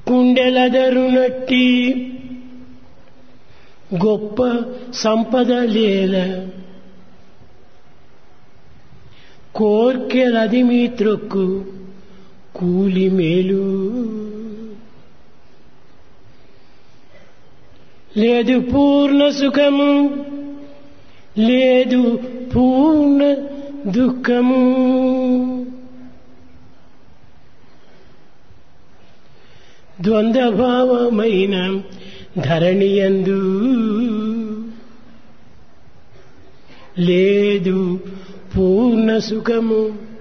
కుండెలదరునట్టి గొప్ప సంపద లేల కోర్కెలది మీ త్రొక్కు కూలి మేలు లేదు పూర్ణ సుఖము లేదు పూర్ణ దుఃఖము ద్వంద్వభావమైన ధరణియందు లేదు పూర్ణ సుఖము